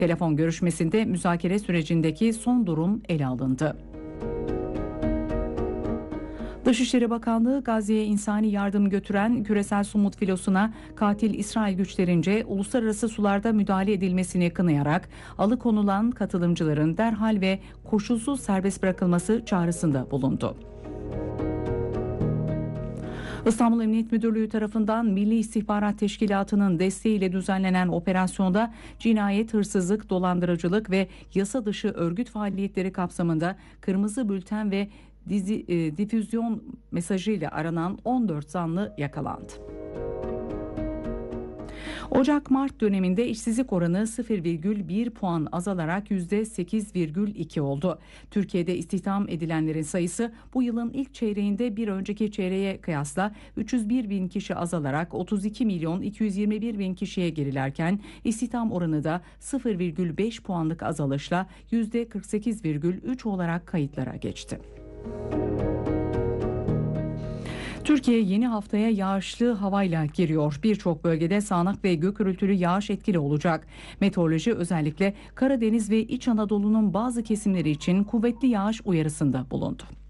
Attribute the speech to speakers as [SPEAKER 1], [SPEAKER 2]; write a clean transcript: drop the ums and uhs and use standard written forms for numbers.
[SPEAKER 1] Telefon görüşmesinde müzakere sürecindeki son durum ele alındı. Dışişleri Bakanlığı Gazze'ye insani yardım götüren küresel somut filosuna katil İsrail güçlerince uluslararası sularda müdahale edilmesini kınayarak alıkonulan katılımcıların derhal ve koşulsuz serbest bırakılması çağrısında bulundu. İstanbul Emniyet Müdürlüğü tarafından Milli İstihbarat Teşkilatı'nın desteğiyle düzenlenen operasyonda cinayet, hırsızlık, dolandırıcılık ve yasa dışı örgüt faaliyetleri kapsamında kırmızı bülten ve difüzyon mesajıyla aranan 14 zanlı yakalandı. Ocak-Mart döneminde işsizlik oranı 0,1 puan azalarak %8,2 oldu. Türkiye'de istihdam edilenlerin sayısı bu yılın ilk çeyreğinde bir önceki çeyreğe kıyasla 301 bin kişi azalarak 32 milyon 221 bin kişiye gerilerken istihdam oranı da 0,5 puanlık azalışla %48,3 olarak kayıtlara geçti. Türkiye yeni haftaya yağışlı havayla giriyor. Birçok bölgede sağanak ve gök gürültülü yağış etkili olacak. Meteoroloji özellikle Karadeniz ve İç Anadolu'nun bazı kesimleri için kuvvetli yağış uyarısında bulundu.